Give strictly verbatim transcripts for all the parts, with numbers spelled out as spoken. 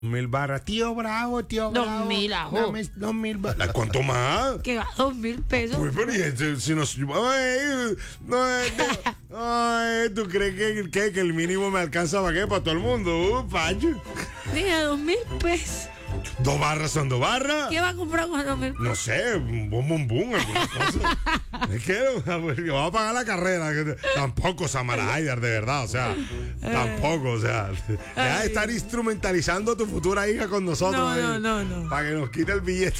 Mil barras, tío Bravo, tío Dos Bravo. mil, ajo. Dame dos mil barras. ¿Cuánto más? Que va dos mil pesos. Pues, pero y este, si nos. Ay, no, este, ay, ¿tú crees que, que, que el mínimo me alcanza para qué? Para todo el mundo. Uh, Pacho. Dije dos mil pesos. ¿Dos barras son dos barras? ¿Qué va a comprar con dos mil pesos? No sé, un bum bum bum, alguna cosa. Es que, que va a pagar la carrera. Que, tampoco, Samara Haidar, de verdad, o sea, tampoco, o sea. Deja de estar instrumentalizando a tu futura hija con nosotros. No, eh, no, no, no. Para que nos quite el billete.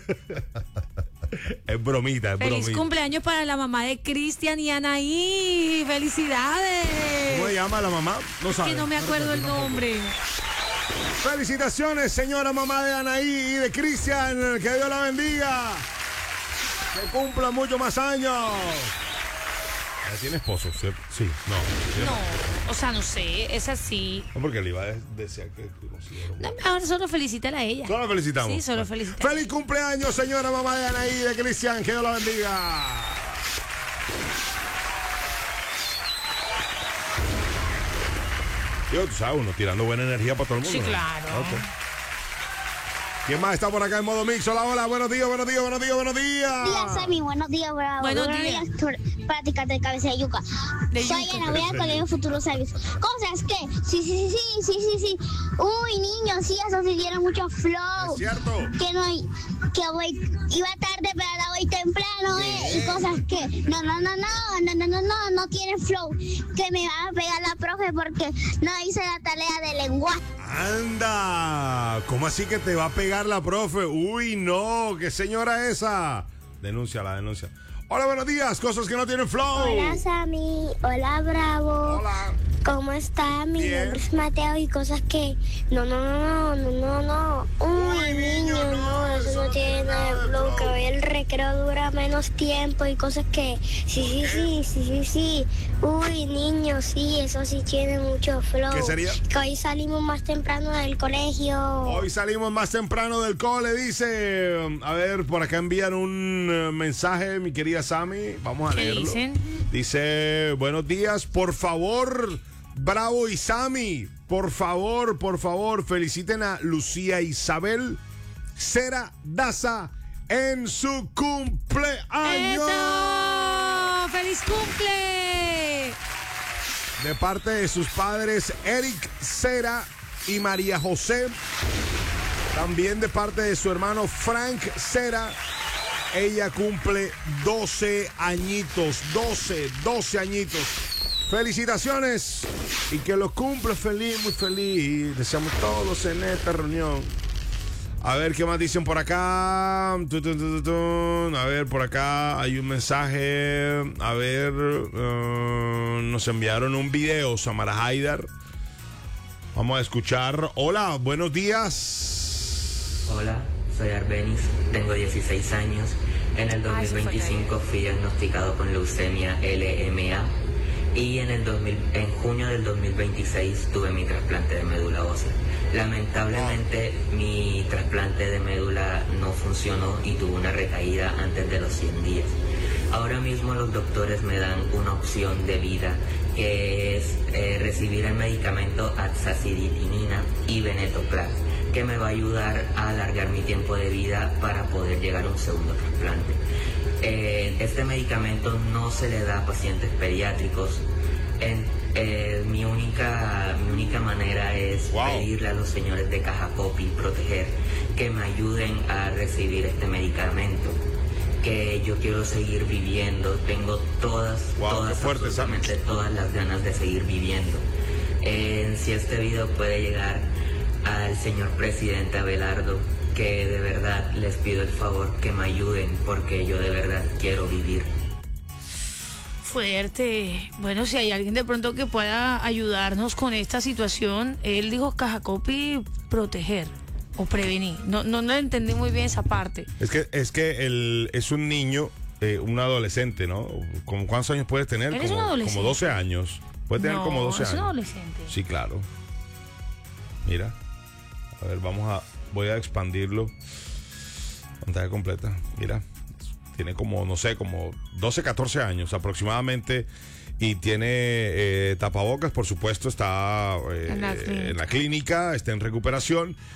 Es bromita, es Feliz bromita. cumpleaños para la mamá de Cristian y Anaí. ¡Felicidades! ¿Cómo se llama la mamá? No sabe. Que no me acuerdo el nombre. Felicitaciones, señora mamá de Anaí y de Cristian. Que Dios la bendiga. Que cumpla muchos más años. ¿Ya tiene esposo? ¿Sí? Sí, no. ¿Sí? No, o sea, no sé, es así. No, porque le iba a desear que conociera. No, ahora solo felicítala a ella. Solo felicitamos. Sí, solo felicitamos. Feliz cumpleaños, señora mamá de Anaí y de Cristian. Que Dios la bendiga. Yo, tú sabes, uno tirando buena energía para todo el mundo. Sí, ¿no? claro. Okay. ¿Quién más está por acá en modo mix? Hola, hola, buenos días, buenos días, buenos días, buenos días. Buenos días, Sammy. Buenos días, Bravo. Buenos días. Prácticas de cabeza de yuca. De Soy yuca. Ana, voy al colegio Futuro Sabios. Cosas que, sí, sí, sí, sí, sí, sí, sí. Uy, niños, sí, eso sí tiene mucho flow. Es cierto. Que no, que voy, iba tarde, pero ahora voy temprano, eh. Y cosas que, no, no, no, no, no, no, no, no, no tiene flow. Que me va a pegar la profe porque no hice la tarea de lenguaje. Anda, ¿cómo así que te va a pegar la profe? Uy, no, ¿qué señora esa? Denúnciala, denuncia. Hola, buenos días, cosas que no tienen flow. Hola, Sammy. Hola, Bravo. Hola. ¿Cómo está? Mi Bien. nombre es Mateo y cosas que... No, no, no, no, no, no. Uy, Uy, niño, niño, no, no, eso eso no tiene nada de flow. Que hoy el recreo dura menos tiempo y cosas que... Sí, sí, sí, sí, sí, sí. Uy, niño, sí, eso sí tiene mucho flow. ¿Qué sería? Que hoy salimos más temprano del colegio. Hoy salimos más temprano del cole, dice. A ver, por acá envían un eh, mensaje, mi querida Sammy. Vamos a ¿Qué leerlo. dicen? Dice, buenos días, por favor, Bravo y Sammy, por favor, por favor, feliciten a Lucía Isabel Cera Daza en su cumpleaños. ¡Eso! ¡Feliz cumple! De parte de sus padres Eric Cera y María José. También de parte de su hermano Frank Cera. Ella cumple doce añitos, doce, doce añitos. Felicitaciones y que lo cumple feliz, muy feliz. Deseamos todos en esta reunión. A ver qué más dicen por acá. Tu, tu, tu, tu, tu. A ver, por acá hay un mensaje. A ver, uh, nos enviaron un video, Samara Haidar. Vamos a escuchar. Hola, buenos días. Hola, soy Arbenis, tengo dieciséis años. En el dos mil veinticinco fui diagnosticado con leucemia L M A y en el dos mil, en junio del dos mil veintiséis tuve mi trasplante de médula ósea. Lamentablemente mi trasplante de médula no funcionó y tuve una recaída antes de los cien días. Ahora mismo los doctores me dan una opción de vida que es eh, recibir el medicamento azacitidina y venetoclax, que me va a ayudar a alargar mi tiempo de vida para poder llegar a un segundo trasplante. Eh, este medicamento no se le da a pacientes pediátricos. En, eh, mi, única, mi única manera es Wow. pedirle a los señores de Caja Copy Proteger que me ayuden a recibir este medicamento, que yo quiero seguir viviendo. Tengo todas, Wow, todas, qué fuerte, absolutamente todas las ganas de seguir viviendo. Eh, si este video puede llegar al señor presidente Abelardo, que de verdad les pido el favor que me ayuden, porque yo de verdad quiero vivir. Fuerte. Bueno, si hay alguien de pronto que pueda ayudarnos con esta situación, él dijo Caja Copy proteger o prevenir. No, no, no entendí muy bien esa parte. Es que, es que él es un niño, eh, un adolescente, ¿no? ¿Cómo cuántos años puedes tener? Él es como, un adolescente. como doce años. Puede tener No, como doce es un años. adolescente. Sí, claro. Mira. A ver, vamos a. Voy a expandirlo. Pantalla completa. Mira. Tiene como, no sé, como doce, catorce años aproximadamente. y tiene eh, tapabocas, por supuesto, está eh, En la clínica. en la clínica, está en recuperación.